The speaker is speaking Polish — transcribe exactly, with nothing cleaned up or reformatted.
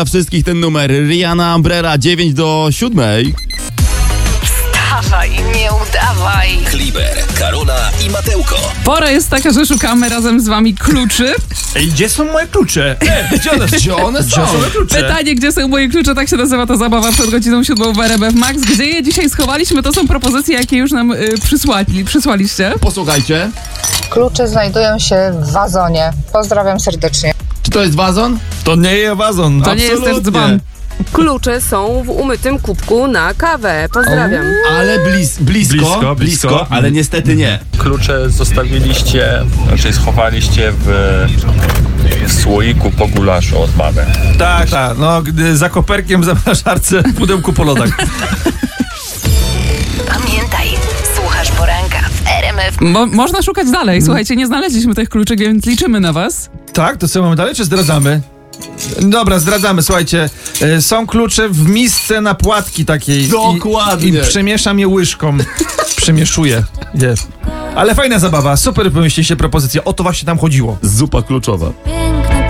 Dla wszystkich ten numer. Rihanna, Umbrella, dziewięć do siódmej. Wstawaj, nie udawaj. Kliber, Karola i Mateuko. Pora jest taka, że szukamy razem z wami kluczy. Ej, gdzie są moje klucze? E, gdzie one, Gdzie one są? moje klucze? Pytanie, gdzie są moje klucze, tak się nazywa ta zabawa przed godziną siódmą w R M F Max. Gdzie je dzisiaj schowaliśmy, to są propozycje, jakie już nam y, przysłali, przysłaliście. Posłuchajcie. Klucze znajdują się w wazonie. Pozdrawiam serdecznie. Czy to jest wazon? To nie jest wazon. To nie jest też dzban. Klucze są w umytym kubku na kawę. Pozdrawiam. Ale blis, blisko, Blisko, blisko, blisko. ale niestety nie. Klucze zostawiliście, znaczy schowaliście w, w słoiku po gulaszu od mamy. Tak, tak. No, gdy za koperkiem w zamrażarce w pudełku po lodach. Pamiętaj, słuchasz poranka w R M F. Mo- można szukać dalej. Słuchajcie, nie znaleźliśmy tych kluczy, więc liczymy na was. Tak, to co mamy dalej, czy zdradzamy? Dobra, zdradzamy, słuchajcie. E, są klucze w misce na płatki takiej. Dokładnie. I, i przemieszam je łyżką. Przemieszuję. Jest. Ale fajna zabawa, super pomyśleliście propozycję. O to właśnie tam chodziło. Zupa kluczowa.